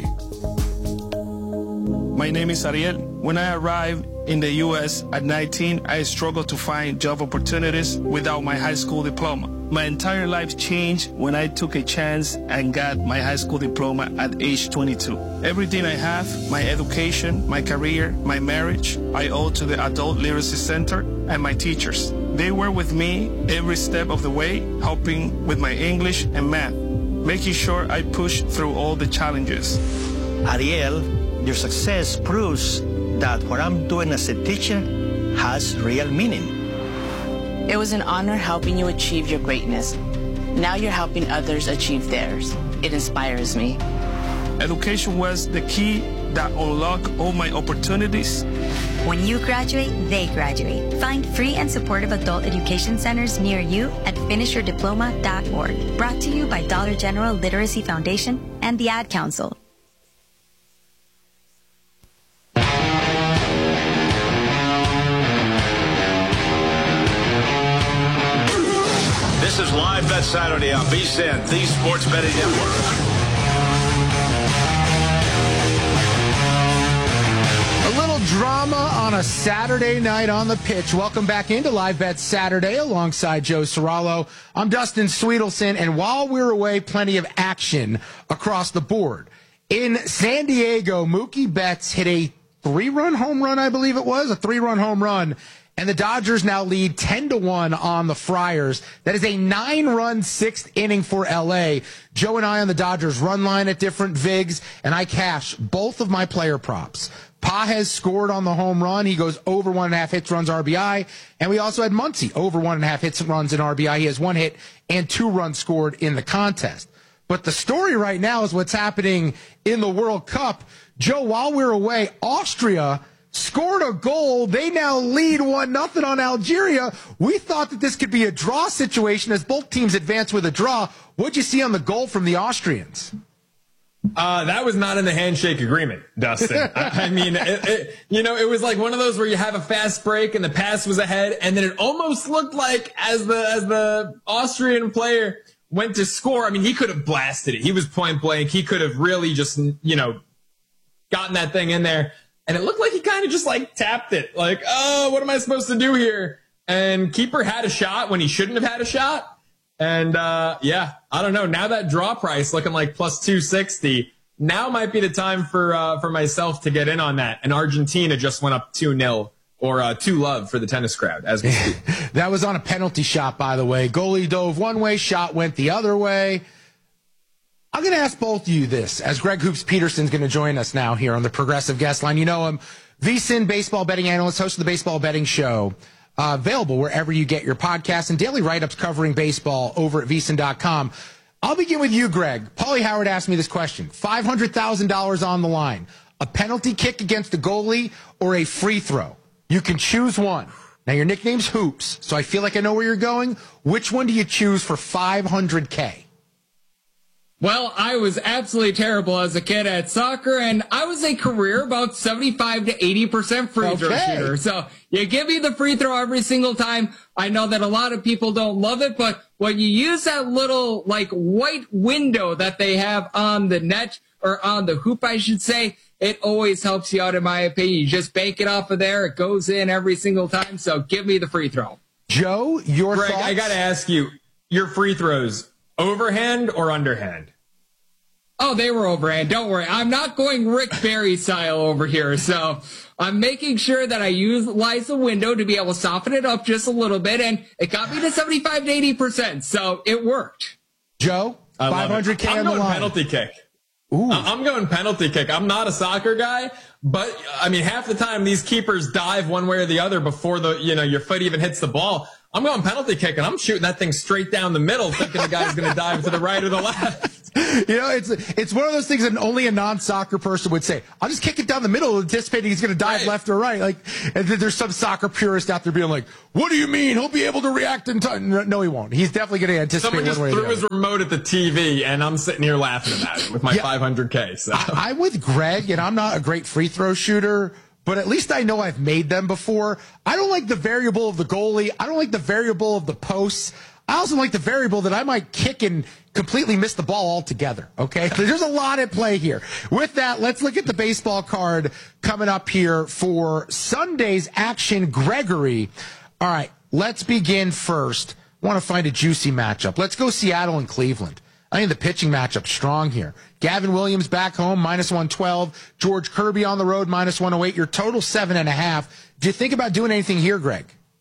My name is Ariel. When I arrived in the U.S. at 19, I struggled to find job opportunities without my high school diploma. My entire life changed when I took a chance and got my high school diploma at age 22. Everything I have, my education, my career, my marriage, I owe to the Adult Literacy Center and my teachers. They were with me every step of the way, helping with my English and math, making sure I pushed through all the challenges. Ariel, your success proves that what I'm doing as a teacher has real meaning. It was an honor helping you achieve your greatness. Now you're helping others achieve theirs. It inspires me. Education was the key that unlocked all my opportunities. When you graduate, they graduate. Find free and supportive adult education centers near you at finishyourdiploma.org. Brought to you by Dollar General Literacy Foundation and the Ad Council. This is Live Bet Saturday on VSiN, the Sports Betting Network. A little drama on a Saturday night on the pitch. Welcome back into Live Bet Saturday alongside Joe Serralo. I'm Dustin Sweetelson, and while we're away, plenty of action across the board. In San Diego, Mookie Betts hit a 3-run home run, I believe it was, a 3-run home run. And the Dodgers now lead 10-1 on the Friars. That is a 9-run 6th inning for LA. Joe and I on the Dodgers run line at different VIGs, and I cash both of my player props. Pages scored on the home run. He goes over 1.5 hits, runs, RBI. And we also had Muncy over 1.5 hits, runs, and RBI. He has 1 hit and 2 runs scored in the contest. But the story right now is what's happening in the World Cup. Joe, while we're away, Austria scored a goal. They now lead 1-0 on Algeria. We thought that this could be a draw situation as both teams advance with a draw. What'd you see on the goal from the Austrians? That was not in the handshake agreement, Dustin. I mean, it was like one of those where you have a fast break and the pass was ahead, and then it almost looked like as the Austrian player went to score, I mean, he could have blasted it. He was point blank. He could have really just, gotten that thing in there. And it looked like he kind of just like tapped it. Like, oh, what am I supposed to do here? And keeper had a shot when he shouldn't have had a shot. And, I don't know. Now that draw price looking like plus 260, now might be the time for myself to get in on that. And Argentina just went up 2-0 or 2-love for the tennis crowd as we speak. That was on a penalty shot, by the way. Goalie dove one way, shot went the other way. I'm going to ask both of you this, as Greg Hoops Peterson's going to join us now here on the Progressive Guest Line. You know him, VSiN baseball betting analyst, host of the Baseball Betting Show, available wherever you get your podcasts, and daily write-ups covering baseball over at VSiN.com. I'll begin with you, Greg. Paulie Howard asked me this question. $500,000 on the line. A penalty kick against the goalie or a free throw? You can choose one. Now, your nickname's Hoops, so I feel like I know where you're going. Which one do you choose for $500K? Well, I was absolutely terrible as a kid at soccer, and I was a career about 75 to 80% free throw shooter. So you give me the free throw every single time. I know that a lot of people don't love it, but when you use that little white window that they have on the net, or on the hoop, I should say, it always helps you out, in my opinion. You just bank it off of there. It goes in every single time. So give me the free throw. Joe, your Greg, thoughts? I got to ask you, your free throws, overhand or underhand? Oh, they were overhand. Don't worry. I'm not going Rick Barry style over here. So I'm making sure that I utilize the window to be able to soften it up just a little bit. And it got me to 75 to 80%. So it worked. Joe, 500K on the line. Penalty kick. Ooh. I'm going penalty kick. I'm not a soccer guy, but I mean, half the time these keepers dive one way or the other before your foot even hits the ball. I'm going penalty kick and I'm shooting that thing straight down the middle, thinking the guy's going to dive to the right or the left. It's one of those things that only a non-soccer person would say. I'll just kick it down the middle, anticipating he's going to dive left or right. Like, and then there's some soccer purist out there being like, "What do you mean? He'll be able to react in time?" No, he won't. He's definitely going to anticipate. Someone just one way threw or the his other. remote at the TV, and I'm sitting here laughing about it with my 500K. So I'm with Greg, and I'm not a great free throw shooter, but at least I know I've made them before. I don't like the variable of the goalie. I don't like the variable of the posts. I also like the variable that I might kick and completely miss the ball altogether, okay? There's a lot at play here. With that, let's look at the baseball card coming up here for Sunday's action. Gregory. All right, let's begin first. I want to find a juicy matchup. Let's go Seattle and Cleveland. I think the pitching matchup's strong here. Gavin Williams back home, -112. George Kirby on the road, -108. Your total 7.5. Do you think about doing anything here, Greg?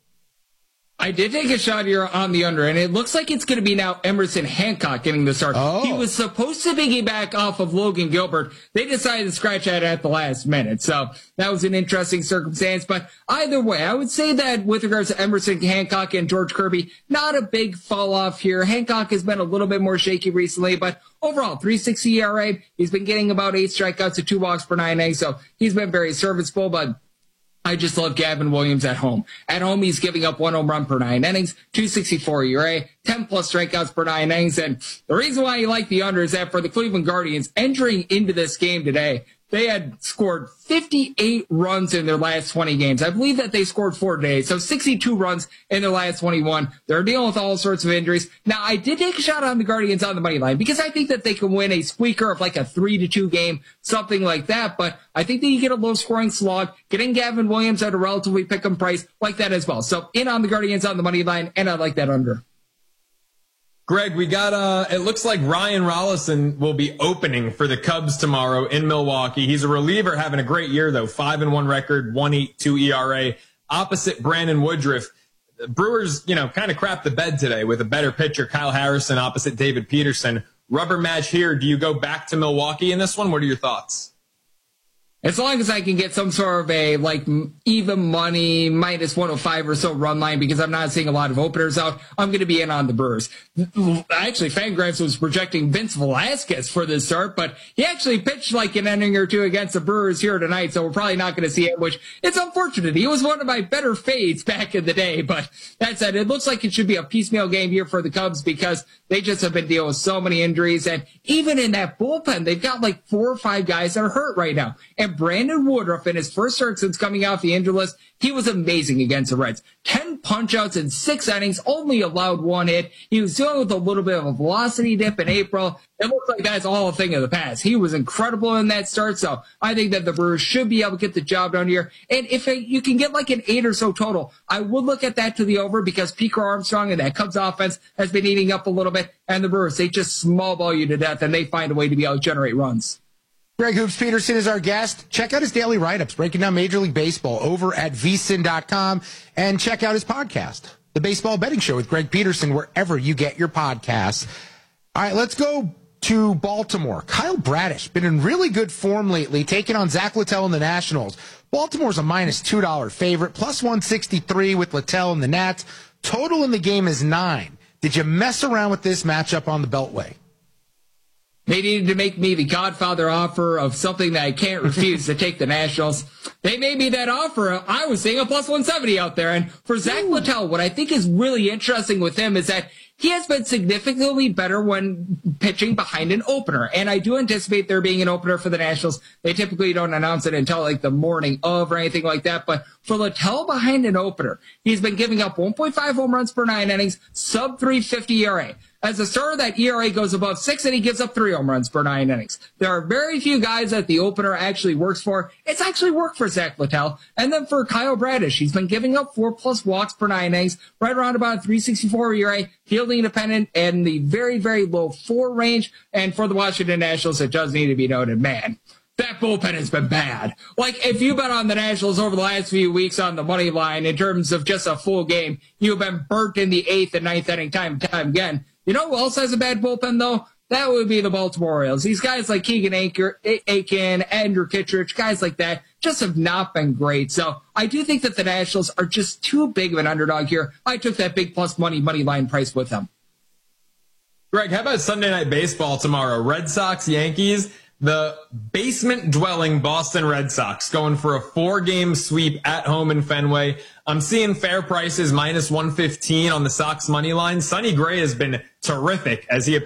I did take a shot here on the under, and it looks like it's going to be now Emerson Hancock getting the start. Oh. He was supposed to piggyback off of Logan Gilbert. They decided to scratch that at the last minute. So that was an interesting circumstance. But either way, I would say that with regards to Emerson Hancock and George Kirby, not a big fall off here. Hancock has been a little bit more shaky recently, but overall, 3.60 ERA. He's been getting about 8 strikeouts to 2 walks per 9 innings. So he's been very serviceable, but I just love Gavin Williams at home. At home, he's giving up 1 home run per 9 innings, 2.64 ERA, 10 plus strikeouts per 9 innings. And the reason why you like the under is that for the Cleveland Guardians, entering into this game today, they had scored 58 runs in their last 20 games. I believe that they scored 4 today, so 62 runs in their last 21. They're dealing with all sorts of injuries. Now, I did take a shot on the Guardians on the money line because I think that they can win a squeaker of like a 3-2 game, something like that. But I think that you get a low-scoring slog, getting Gavin Williams at a relatively pick-em price like that as well. So in on the Guardians on the money line, and I like that under. Greg, we got, it looks like Ryan Rollison will be opening for the Cubs tomorrow in Milwaukee. He's a reliever having a great year, though. 5-1 record, 1.82 ERA. Opposite Brandon Woodruff. The Brewers, kind of crapped the bed today with a better pitcher, Kyle Harrison, opposite David Peterson. Rubber match here. Do you go back to Milwaukee in this one? What are your thoughts? As long as I can get some sort of a, even money, -105 or so run line, because I'm not seeing a lot of openers out, I'm going to be in on the Brewers. Actually, Fangraphs was projecting Vince Velasquez for this start, but he actually pitched like an inning or two against the Brewers here tonight, so we're probably not going to see it, which it's unfortunate. He was one of my better fades back in the day, but that said, it looks like it should be a piecemeal game here for the Cubs because they just have been dealing with so many injuries, and even in that bullpen, they've got 4 or 5 guys that are hurt right now. And Brandon Woodruff, in his first start since coming off the injured list, he was amazing against the Reds. 10 punch-outs in 6 innings, only allowed 1 hit. He was dealing with a little bit of a velocity dip in April. It looks like that's all a thing of the past. He was incredible in that start, so I think that the Brewers should be able to get the job done here. And if you can get an 8 or so total, I would look at that to the over because Pico Armstrong and that Cubs offense has been eating up a little bit, and the Brewers, they just small ball you to death, and they find a way to be able to generate runs. Greg Hoops Peterson is our guest. Check out his daily write-ups breaking down Major League Baseball over at vsin.com, and check out his podcast, The Baseball Betting Show with Greg Peterson, wherever you get your podcasts. All right, let's go to Baltimore. Kyle Bradish, been in really good form lately, taking on Zach Littell and the Nationals. Baltimore's a -$2 favorite, +163 with Littell and the Nats. Total in the game is 9. Did you mess around with this matchup on the Beltway? They needed to make me the Godfather offer of something that I can't refuse to take the Nationals. They made me that offer. I was seeing a +170 out there. And for Zach Littell, what I think is really interesting with him is that he has been significantly better when pitching behind an opener. And I do anticipate there being an opener for the Nationals. They typically don't announce it until the morning of or anything like that. But for Littell behind an opener, he's been giving up 1.5 home runs per 9 innings, sub 3.50 ERA. As a starter, that ERA goes above 6, and he gives up 3 home runs per 9 innings. There are very few guys that the opener actually works for. It's actually worked for Zach Littell. And then for Kyle Bradish, he's been giving up 4+ walks per 9 innings, right around about 3.64 ERA, fielding independent, and the very, very low 4 range. And for the Washington Nationals, it does need to be noted, man, that bullpen has been bad. Like, if you bet on the Nationals over the last few weeks on the money line in terms of just a full game, you've been burnt in the 8th and 9th inning time and time again. You know who else has a bad bullpen, though? That would be the Baltimore Orioles. These guys like Keegan Aiken, Andrew Kittredge, guys like that just have not been great. So I do think that the Nationals are just too big of an underdog here. I took that big plus money line price with them. Greg, how about Sunday Night Baseball tomorrow? Red Sox, Yankees. The basement-dwelling Boston Red Sox going for a 4-game sweep at home in Fenway. I'm seeing fair prices minus 115 on the Sox money line. Sonny Gray has been terrific as he